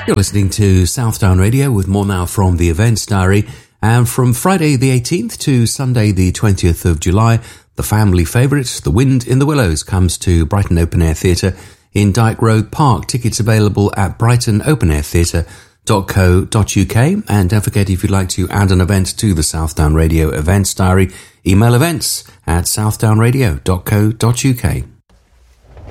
You're listening to Southdown Radio with more now from the Events Diary. And from Friday the 18th to Sunday the 20th of July, the family favourite, The Wind in the Willows, comes to Brighton Open Air Theatre in Dyke Road Park. Tickets available at brightonopenairtheatre.co.uk. And don't forget, if you'd like to add an event to the Southdown Radio Events Diary, email events@southdownradio.co.uk.